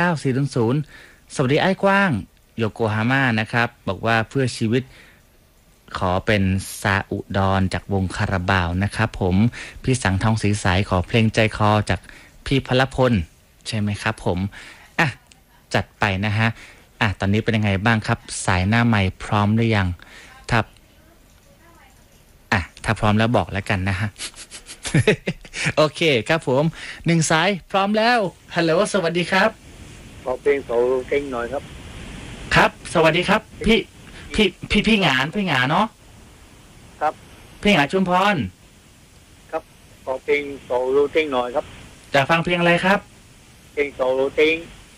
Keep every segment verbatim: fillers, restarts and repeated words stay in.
สี่ศูนย์ศูนย์สวัสดีไอ้กว้างโยโกฮาม่านะครับบอกว่าเพื่อชีวิตขอเป็นซาอุดรจากวงคาราบาวนะครับผมพี่สังทองศรีสายขอเพลงใจคอจากพี่พลพลใช่ไหมครับผมอ่ะจัดไปนะฮะอ่ะตอนนี้เป็นยังไงบ้างครับสายหน้าใหม่พร้อมหรือยังถ้าอ่ะถ้าพร้อมแล้วบอกแล้วกันนะฮะ โอเคครับผมหนึ่งสายพร้อมแล้วฮัลโหลสวัสดีครับขอเพลงโสเก่งหน่อยครับครับสวัสดีครับพี่พี่พี่พี่หงานพี่หงานเนาะครับพี่หงานชุมพรครับขอเพลงโสโรเก่งหน่อยครับจะฟังเพลงอะไรครับเพลงโสโรเก่ง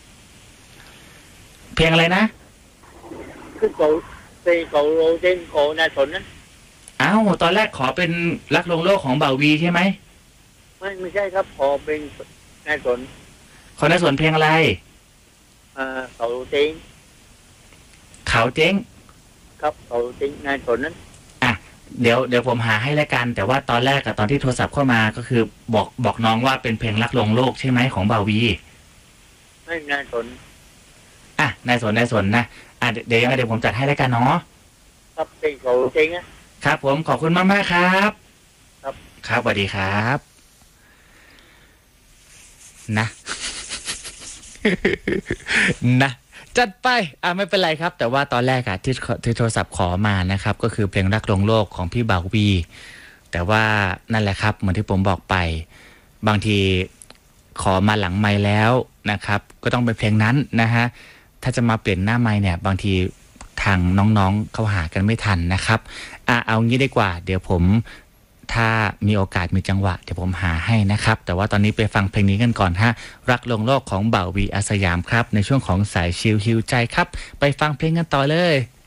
เพลงอะไรนะคือโสเพลงโสโรเก่งโอนายสนนั้นอ้าวตอนแรกขอเป็นรักลงโลกของบ่าววีใช่ไหมไม่ไม่ใช่ครับขอเป็นนายสนขอนายสนเพลงอะไรอ่าโสโรเก่งเขาเจ๊งครับโสโรเก่งนายสนนั้นอ่ะเดี๋ยวเดี๋ยวผมหาให้แล้วกันแต่ว่าตอนแรกกับตอนที่โทรศัพท์เข้ามาก็คือบอกบอกน้องว่าเป็นเพลงรักลงโลกใช่ไหมของบ่าววีไม่นายสนอ่ะนายสนนายสนนะอ่ะเดี๋ยวยังไงเดี๋ยวผมจัดให้แล้วกันเนาะครับเพลงโสโรเก่งนะครับผมขอบคุณมากมากครับครับครับสวัสดีครับนะ นะจัดไปอ่ะไม่เป็นไรครับแต่ว่าตอนแรกอะที่ที่โทรศัพท์ขอมานะครับก็คือเพลงรักลงโลกของพี่บ่าววีแต่ว่านั่นแหละครับเหมือนที่ผมบอกไปบางทีขอมาหลังไมค์แล้วนะครับก็ต้องเป็นเพลงนั้นนะฮะถ้าจะมาเปลี่ยนหน้าไมค์เนี่ยบางทีทางน้องๆเขาหากันไม่ทันนะครับอ่ะเอางี้ดีกว่าเดี๋ยวผมถ้ามีโอกาสมีจังหวะเดี๋ยวผมหาให้นะครับแต่ว่าตอนนี้ไปฟังเพลงนี้กันก่อนฮะรักลงโลกของบ่าววีอาสยามครับในช่วงของสายชิลฮิวใจครับไปฟังเพลงกันต่อเลย